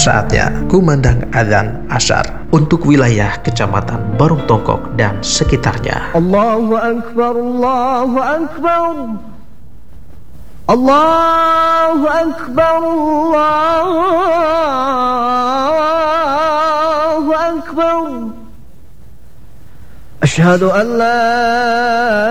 Saatnya kumandang azan asar untuk wilayah Kecamatan Barung Tongkok dan sekitarnya. Allahu Akbar, Allahu Akbar, Allahu Akbar, Allahu Akbar. Asyhadu an la